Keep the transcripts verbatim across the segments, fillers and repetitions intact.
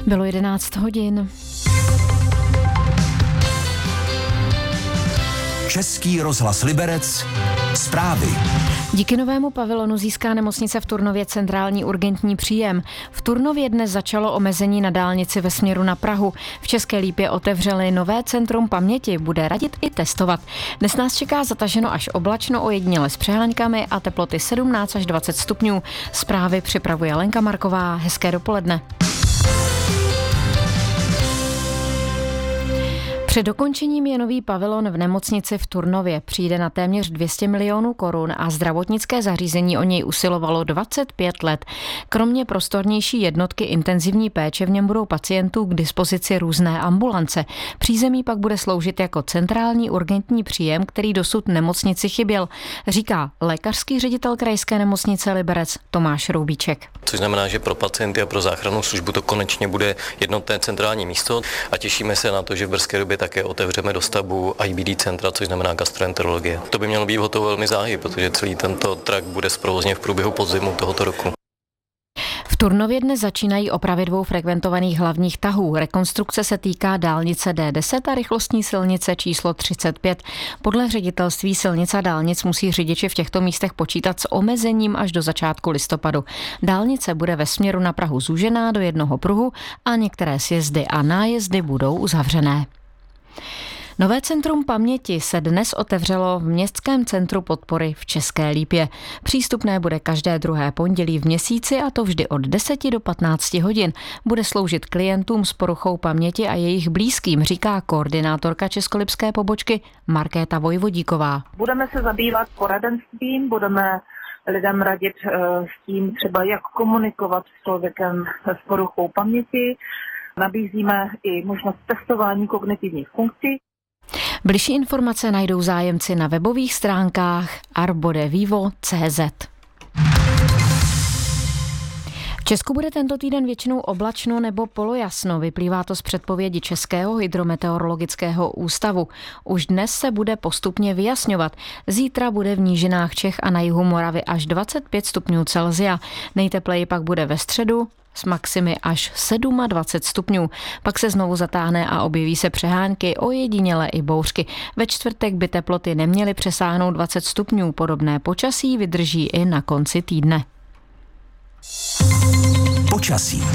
Bylo jedenáct hodin. Český rozhlas Liberec. Zprávy. Díky novému pavilonu získá nemocnice v Turnově centrální urgentní příjem. V Turnově dnes začalo omezení na dálnici ve směru na Prahu. V České Lípě otevřeli nové centrum paměti, bude radit i testovat. Dnes nás čeká zataženo až oblačno, ojediněle s přeháňkami a teploty sedmnáct až dvacet stupňů. Zprávy připravuje Lenka Marková. Hezké dopoledne. Před dokončením je nový pavilon v nemocnici v Turnově. Přijde na téměř dvě stě milionů korun a zdravotnické zařízení o něj usilovalo dvacet pět let. Kromě prostornější jednotky intenzivní péče v něm budou pacientů k dispozici různé ambulance. Přízemí pak bude sloužit jako centrální urgentní příjem, který dosud nemocnici chyběl, říká lékařský ředitel krajské nemocnice Liberec Tomáš Roubíček. Což znamená, že pro pacienty a pro záchrannou službu to konečně bude jednotné centrální místo a těšíme se na to, že v brzké době také otevřeme dostavbu I B D centra, což znamená gastroenterologie. To by mělo být hotovo velmi záhy, protože celý tento trakt bude zprovozněn v průběhu podzimu tohoto roku. V Turnově dnes začínají opravy dvou frekventovaných hlavních tahů. Rekonstrukce se týká dálnice D deset a rychlostní silnice číslo třicet pět. Podle ředitelství silnic a dálnic musí řidiči v těchto místech počítat s omezením až do začátku listopadu. Dálnice bude ve směru na Prahu zúžená do jednoho pruhu a některé sjezdy a nájezdy budou uzavřené. Nové centrum paměti se dnes otevřelo v Městském centru podpory v České Lípě. Přístupné bude každé druhé pondělí v měsíci a to vždy od deseti do patnácti hodin. Bude sloužit klientům s poruchou paměti a jejich blízkým, říká koordinátorka českolipské pobočky Markéta Vojvodíková. Budeme se zabývat poradenstvím, budeme lidem radit s tím třeba, jak komunikovat s člověkem s poruchou paměti. Nabízíme i možnost testování kognitivních funkcí. Bližší informace najdou zájemci na webových stránkách arbodevivo tečka cé zet. V Česku bude tento týden většinou oblačno nebo polojasno, vyplývá to z předpovědi Českého hydrometeorologického ústavu. Už dnes se bude postupně vyjasňovat. Zítra bude v nížinách Čech a na jihu Moravy až dvacet pět stupňů Celsia. Nejtepleji pak bude ve středu s maximy až dvacet sedm stupňů. Pak se znovu zatáhne a objeví se přehánky, ojediněle i bouřky. Ve čtvrtek by teploty neměly přesáhnout dvacet stupňů. Podobné počasí vydrží i na konci týdne. Počasí.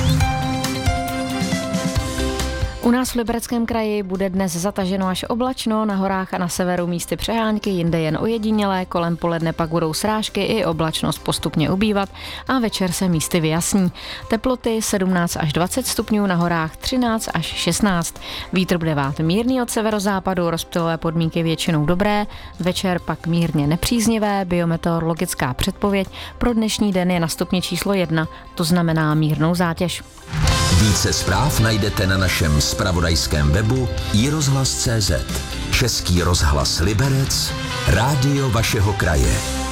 U nás v Libereckém kraji bude dnes zataženo až oblačno, na horách a na severu místy přehánky, jinde jen ojedinělé, kolem poledne pak budou srážky i oblačnost postupně ubývat a večer se místy vyjasní. Teploty sedmnáct až dvacet stupňů, na horách třináct až šestnáct. Vítr bude vát mírný od severozápadu, rozptylové podmínky většinou dobré, večer pak mírně nepříznivé, biometeorologická předpověď pro dnešní den je na stupni číslo jedna, to znamená mírnou zátěž. Více zpráv najdete na našem zpravodajském webu i rozhlas tečka cé zet. Český rozhlas Liberec, rádio vašeho kraje.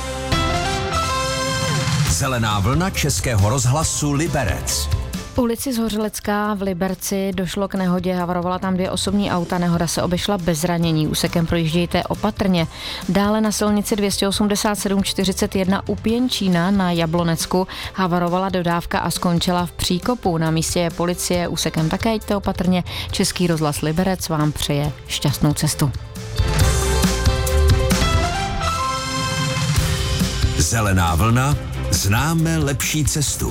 Zelená vlna Českého rozhlasu Liberec. V ulici Zhořelecká v Liberci došlo k nehodě, havarovala tam dvě osobní auta, nehoda se obešla bez zranění, úsekem projíždějte opatrně. Dále na silnici dvě stě osmdesát sedm čtyřicet jedna u Pěnčína na Jablonecku havarovala dodávka a skončila v příkopu. Na místě je policie, úsekem také jděte opatrně. Český rozhlas Liberec vám přeje šťastnou cestu. Zelená vlna, známe lepší cestu.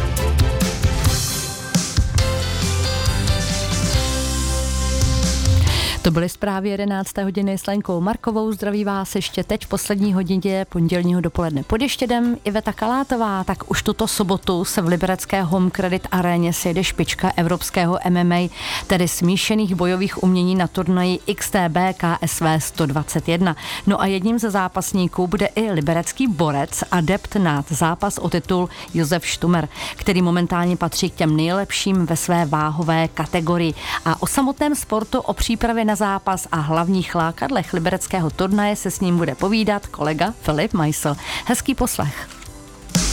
To byly zprávy jedenácté hodiny s Lenkou Markovou. Zdraví vás ještě teď v poslední hodině pondělního dopoledne pod Ještědem. Iveta Kalátová, tak už tuto sobotu se v liberecké Home Credit aréně sjede špička evropského M M A, tedy smíšených bojových umění na turnaji X T B K S V sto dvacet jedna. No a jedním ze zápasníků bude i liberecký borec, adept na zápas o titul Josef Štumer, který momentálně patří k těm nejlepším ve své váhové kategorii. A o samotném sportu, o přípravě na zápas a hlavních lákadlech libereckého turnaje se s ním bude povídat kolega Filip Meissl. Hezký poslech.